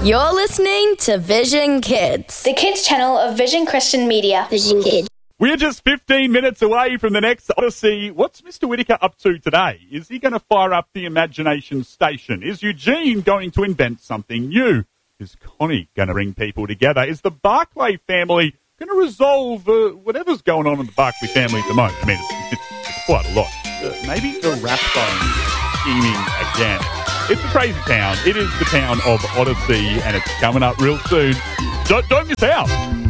You're listening to Vision Kids, the kids channel of Vision Christian Media. Vision Kids. We're just 15 minutes away from the next Odyssey. What's Mr. Whittaker up to today? Is he going to fire up the imagination station? Is Eugene going to invent something new? Is Connie going to bring people together? Is the Barclay family going to resolve whatever's going on in the Barclay family at the moment? I mean, it's quite a lot. Maybe the Rathbone scheming again. It's a crazy town. It is the town of Odyssey, and it's coming up real soon. Don't miss out.